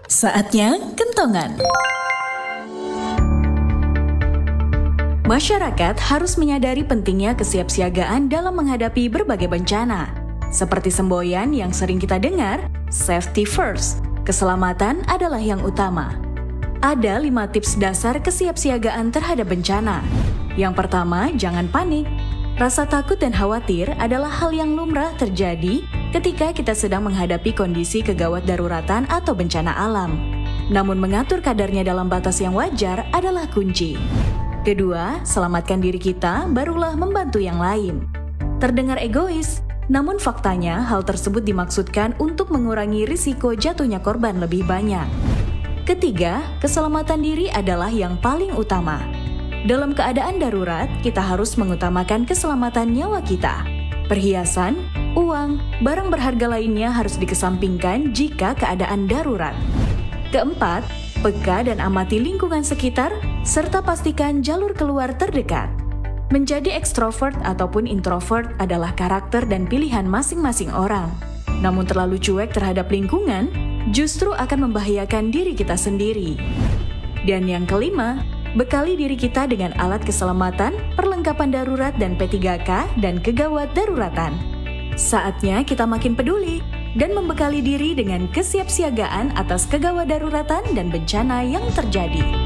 Saatnya kentongan. Masyarakat harus menyadari pentingnya kesiapsiagaan dalam menghadapi berbagai bencana. Seperti semboyan yang sering kita dengar, safety first, keselamatan adalah yang utama. Ada 5 tips dasar kesiapsiagaan terhadap bencana. Yang pertama, jangan panik. Rasa takut dan khawatir adalah hal yang lumrah terjadi ketika kita sedang menghadapi kondisi kegawat daruratan atau bencana alam. Namun mengatur kadarnya dalam batas yang wajar adalah kunci. Kedua, selamatkan diri kita, barulah membantu yang lain. Terdengar egois, namun faktanya hal tersebut dimaksudkan untuk mengurangi risiko jatuhnya korban lebih banyak. Ketiga, keselamatan diri adalah yang paling utama. Dalam keadaan darurat, kita harus mengutamakan keselamatan nyawa kita. Perhiasan, uang, barang berharga lainnya harus dikesampingkan jika keadaan darurat. Keempat, peka dan amati lingkungan sekitar, serta pastikan jalur keluar terdekat. Menjadi ekstrovert ataupun introvert adalah karakter dan pilihan masing-masing orang. Namun terlalu cuek terhadap lingkungan justru akan membahayakan diri kita sendiri. Dan yang kelima, bekali diri kita dengan alat keselamatan, perlengkapan darurat dan P3K dan kegawat daruratan. Saatnya kita makin peduli dan membekali diri dengan kesiapsiagaan atas kegawat daruratan dan bencana yang terjadi.